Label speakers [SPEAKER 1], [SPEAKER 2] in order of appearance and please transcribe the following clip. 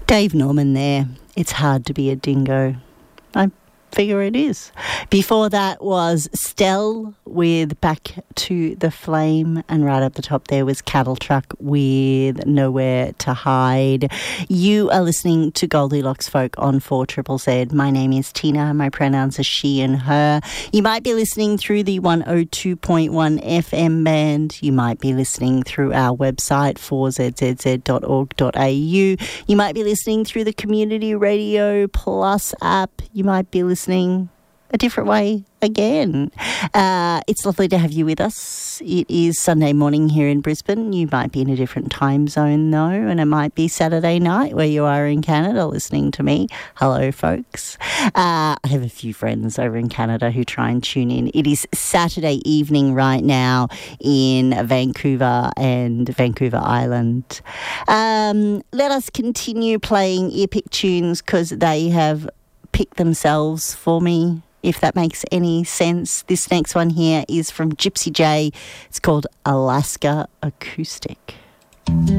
[SPEAKER 1] Dave Norman there. It's hard to be a dingo. I figure it is. Before that was Stell with Back to the Flame, and right up the top there was Cattle Truck with Nowhere to Hide. You are listening to Goldilocks Folk on 4ZZZ. My name is Tina. My pronouns are she and her. You might be listening through the 102.1 FM band. You might be listening through our website 4zzz.org.au. You might be listening through the Community Radio Plus app. You might be listening a different way again. It's lovely to have you with us. It is Sunday morning here in Brisbane. You might be in a different time zone though, and it might be Saturday night where you are in Canada listening to me. Hello, folks. I have a few friends over in Canada who try and tune in. It is Saturday evening right now in Vancouver and Vancouver Island. Let us continue playing earpick tunes because they have picked themselves for me, if that makes any sense. This next one here is from Gypsy J. It's called Alaska Acoustic.